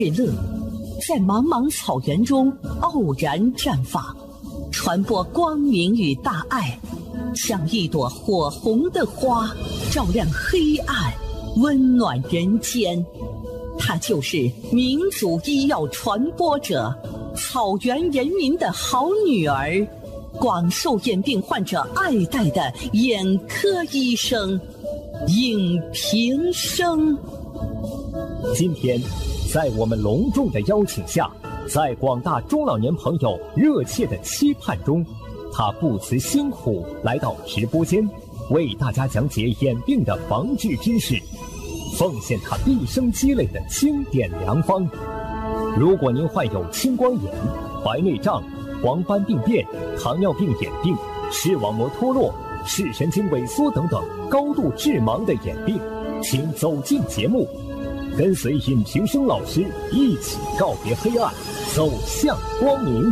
乐在茫茫草原中偶然绽放，传播光明与大爱，像一朵火红的花，照亮黑暗，温暖人间。它就是民族医药传播者，草原人民的好女儿，广受眼病患者爱戴的眼科医生尹平生。 今天在我们隆重的邀请下，在广大中老年朋友热切的期盼中，他不辞辛苦来到直播间，为大家讲解眼病的防治知识，奉献他毕生积累的经典良方。如果您患有青光眼、白内障、黄斑病变、糖尿病眼病、视网膜脱落、视神经萎缩等等高度致盲的眼病，请走进节目，跟随尹平生老师一起告别黑暗，走向光明。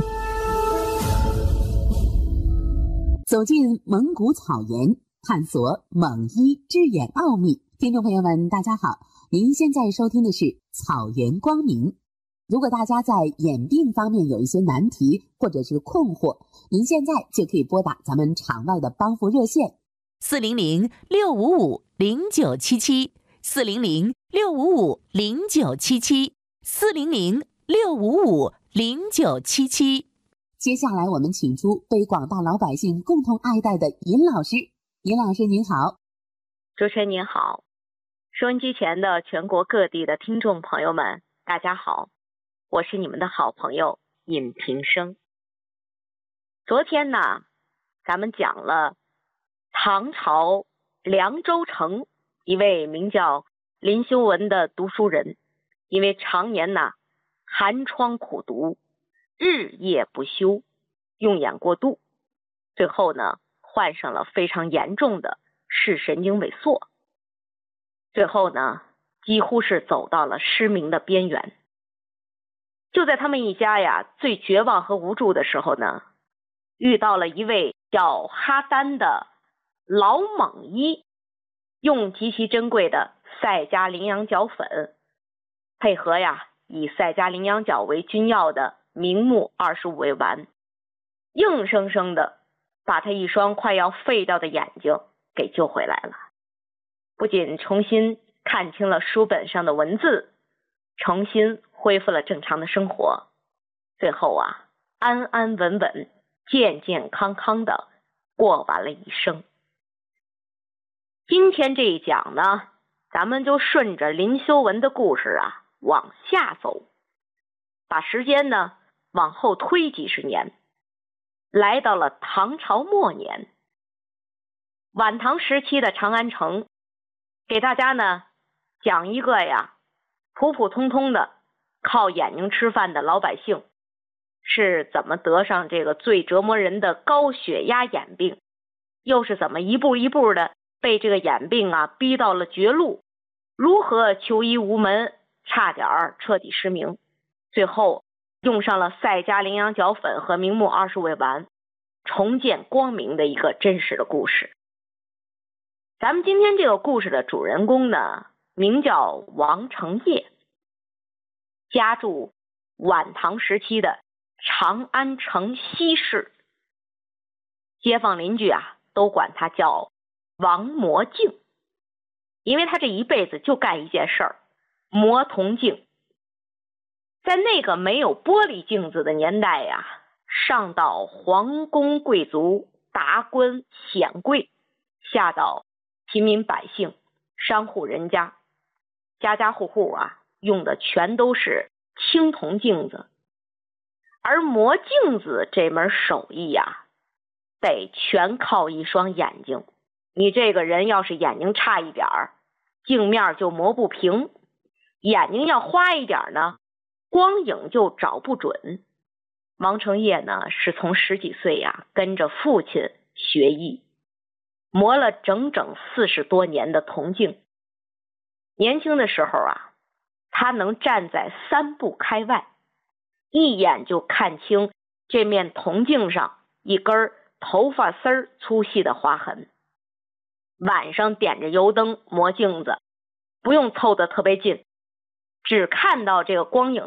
走进蒙古草原，探索蒙医治眼奥秘。听众朋友们，大家好，您现在收听的是草原光明。如果大家在眼病方面有一些难题或者是困惑，您现在就可以拨打咱们场外的帮扶热线 400-655-0977，400-655-0977。 接下来我们请出被广大老百姓共同爱戴的尹老师。尹老师您好。 主持人您好，收音机前的全国各地的听众朋友们大家好，我是你们的好朋友尹平生。昨天呢，咱们讲了唐朝凉州城一位名叫林修文的读书人，因为常年呢寒窗苦读，日夜不休，用眼过度，最后呢患上了非常严重的视神经萎缩，最后呢几乎是走到了失明的边缘。就在他们一家呀最绝望和无助的时候呢，遇到了一位叫哈丹的老蒙医，用极其珍贵的赛迦羚羊角粉，配合呀以赛迦羚羊角为君药的明目25味丸，硬生生的把他一双快要废掉的眼睛给救回来了。不仅重新看清了书本上的文字，重新恢复了正常的生活，最后啊安安稳稳、健健康康的过完了一生。今天这一讲呢，咱们就顺着林修文的故事啊往下走，把时间呢往后推几十年，来到了唐朝末年。晚唐时期的长安城，给大家呢讲一个呀普普通通的靠眼睛吃饭的老百姓是怎么得上这个最折磨人的高血压眼病，又是怎么一步一步的被这个眼病啊逼到了绝路，如何求医无门，差点彻底失明，最后用上了赛迦羚羊角粉和明目20味丸，重见光明的一个真实的故事。咱们今天这个故事的主人公呢，名叫王承业，家住晚唐时期的长安城西市，街坊邻居啊都管他叫王磨镜，因为他这一辈子就干一件事儿，磨铜镜。在那个没有玻璃镜子的年代呀，上到皇宫贵族、达官显贵，下到平民百姓、商户人家，家家户户啊用的全都是青铜镜子。而磨镜子这门手艺呀，得全靠一双眼睛。你这个人要是眼睛差一点儿，镜面就磨不平；眼睛要花一点呢，光影就找不准。王承业呢是从10几岁呀跟着父亲学艺，磨了整整40多年的铜镜。年轻的时候啊，他能站在3步开外，一眼就看清这面铜镜上一根头发丝粗细的划痕。晚上点着油灯磨镜子，不用凑得特别近，只看到这个光影